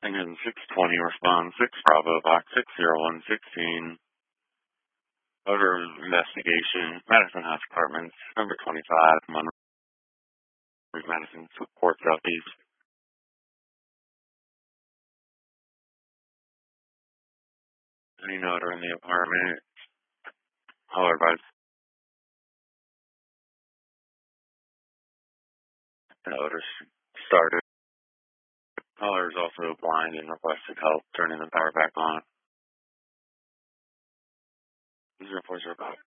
Engine 620, respond 6 Bravo, box 60116. Odor investigation, Madison House Apartments, number 25, Monroe, Madison, Port Southeast. Any odor in the apartment? Holler advice. The odor started. Caller is also blind and requested help turning the power back on. 0405.